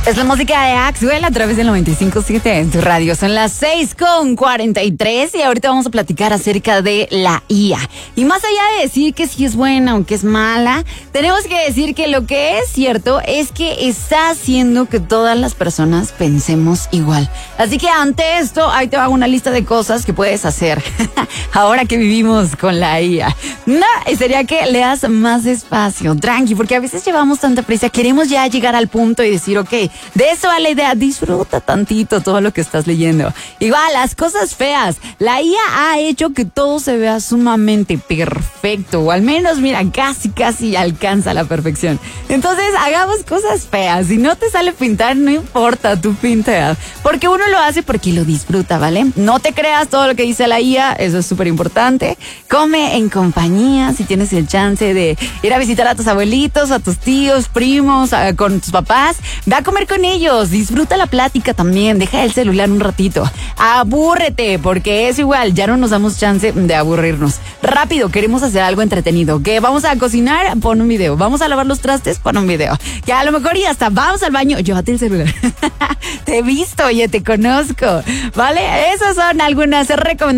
Es la música de Axwell a través del 95.7 en tu radio. Son las 6:43 y ahorita vamos a platicar acerca de la IA. Y más allá de decir que si es buena o que es mala, tenemos que decir que lo que es cierto es que está haciendo que todas las personas pensemos igual. Así que ante esto, ahí te va una lista de cosas que puedes hacer ahora que vivimos con la IA. Sería que leas más despacio, tranqui, porque a veces llevamos tanta prisa, queremos ya llegar al punto y decir, ok, de eso va la idea, disfruta tantito todo lo que estás leyendo. Igual, las cosas feas. La IA ha hecho que todo se vea sumamente perfecto, o al menos, mira, casi alcanza la perfección. Entonces, hagamos cosas feas. Si no te sale pintar, no importa, tú pinta. Porque uno lo hace porque lo disfruta, ¿vale? No te creas todo lo que dice la IA, eso es súper importante. Come en compañía, si tienes el chance de ir a visitar a tus abuelitos, a tus tíos, primos, con tus papás, ve a comer con ellos, disfruta la plática también, deja el celular un ratito, abúrrete, porque es igual, ya no nos damos chance de aburrirnos. Rápido, queremos hacer algo entretenido, que vamos a cocinar, pon un video, vamos a lavar los trastes, pon un video, que a lo mejor y hasta vamos al baño, llévate el celular. Te he visto, oye, te conozco, ¿vale? Esas son algunas recomendaciones